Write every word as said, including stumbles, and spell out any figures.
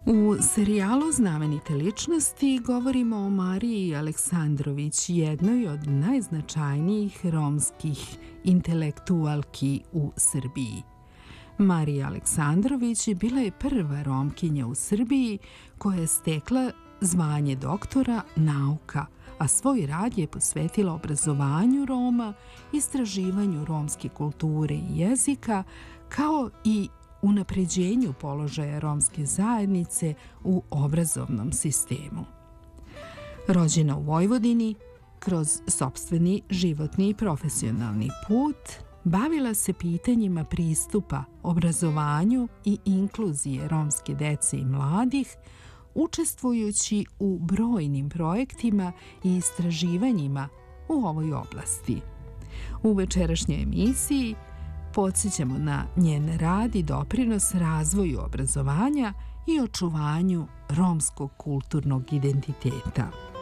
U serijalu Znamenite ličnosti govorimo o Mariji Aleksandrović, jednoj od najznačajnijih romskih intelektualki u Srbiji. Marija Aleksandrović bila je prva Romkinja u Srbiji koja je stekla zvanje doktora nauka, a svoj rad je posvetila obrazovanju Roma, istraživanju romske kulture i jezika, kao i unapređenju položaja romske zajednice u obrazovnom sistemu. Rođena u Vojvodini, kroz sopstveni životni i profesionalni put, bavila se pitanjima pristupa obrazovanju i inkluzije romske dece i mladih, učestvujući u brojnim projektima i istraživanjima u ovoj oblasti. U večerašnjoj emisiji podsjećamo na njen rad i doprinos razvoju obrazovanja i očuvanju romskog kulturnog identiteta.